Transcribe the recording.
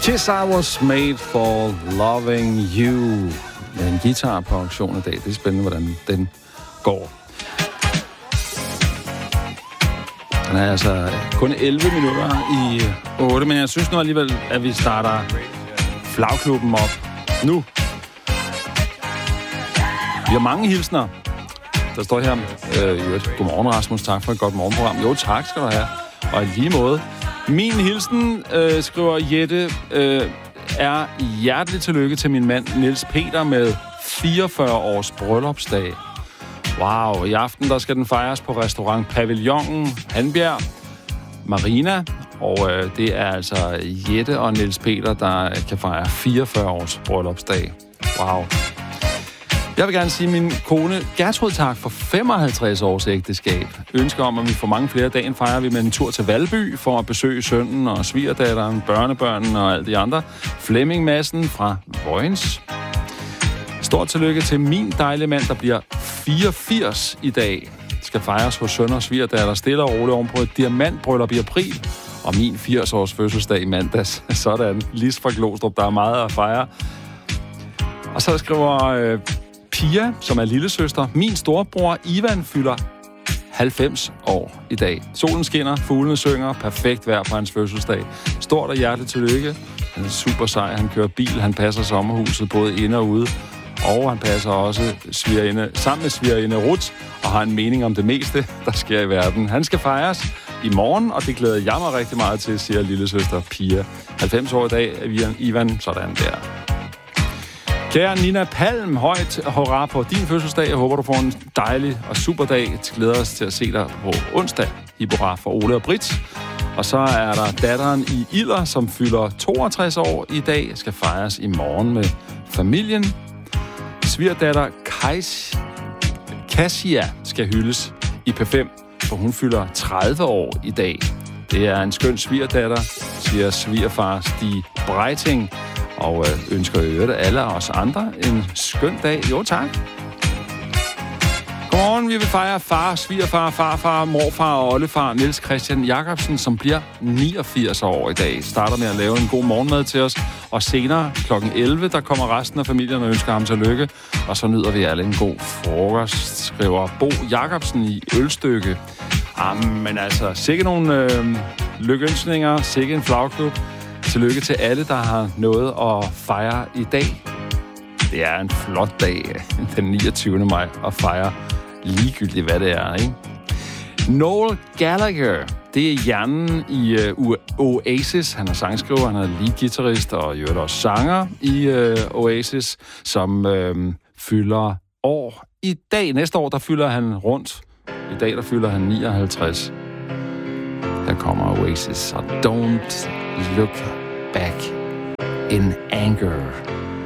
Kiss I Was Made for Loving You. Med en guitar på auktion i dag. Det er spændende, hvordan den går. Den er altså kun 11 minutter i 8, men jeg synes nu alligevel, at vi starter flagklubben op nu. Vi har mange hilsner. Der står her, godmorgen Rasmus, tak for et godt morgenprogram. Jo, tak skal du have. Og i lige måde. Min hilsen, skriver Jette, er hjertelig tillykke til min mand Niels Peter med 44 års bryllupsdag. Wow, i aften der skal den fejres på restaurant Pavillonen, Hanbjerg, Marina. Og det er altså Jette og Niels Peter, der kan fejre 44 års bryllupsdag. Wow. Jeg vil gerne sige min kone Gertrud tak for 55 års ægteskab. Ønsker om, at vi får mange flere dagen, fejrer vi med en tur til Valby for at besøge sønnen og svigerdatteren, børnebørnene og alle de andre. Flemming Madsen fra Vojens. Stort tillykke til min dejlige mand, der bliver 84 i dag. Skal fejres hos søn og svigerdatter stille og roligt ovenpå et diamantbryllup i april. Og min 80-års fødselsdag i mandags. Sådan. Lis fra Glostrup, der er meget at fejre. Og så skriver Pia, som er lillesøster. Min storebror Ivan fylder 90 år i dag. Solen skinner, fuglene synger, perfekt vejr på hans fødselsdag. Stort og hjerteligt tillykke. Han er super sej, han kører bil, han passer sommerhuset både inde og ude. Og han passer også sammen med svigerinde Ruth og har en mening om det meste, der sker i verden. Han skal fejres i morgen, og det glæder jeg mig rigtig meget til, siger lillesøster Pia. 90 år i dag, Ivan, sådan der. Kære Nina Palm, højt hurra på din fødselsdag. Jeg håber, du får en dejlig og super dag. Jeg glæder os til at se dig på onsdag. Hurra for Ole og Britt. Og så er der datteren i Ilder, som fylder 62 år i dag. Skal fejres i morgen med familien. Svigerdatter Kasia skal hyldes i P5, for hun fylder 30 år i dag. Det er en skøn svigerdatter, siger svigerfar Stig Breiting. Og ønsker øvrigt alle os andre en skøn dag. Jo, tak. Godmorgen, vi vil fejre far, svigerfar, farfar, morfar og oldefar Niels Christian Jacobsen, som bliver 89 år i dag. Starter med at lave en god morgenmad til os. Og senere kl. 11, der kommer resten af familien og ønsker ham tillykke. Og så nyder vi alle en god frokost, skriver Bo Jacobsen i Ølstykke. Men altså, sikke nogle lykønskninger, sikke en flagklub. Tillykke til alle, der har noget at fejre i dag. Det er en flot dag, den 29. maj, at fejre ligegyldigt, hvad det er, ikke? Noel Gallagher, det er hjernen i Oasis. Han er sangskriver, han er lead-guitarist og i øvrigt også sanger i Oasis, som fylder år. I dag, næste år, der fylder han rundt. I dag, der fylder han 59. Her kommer Oasis, og Don't Look Back in Anger.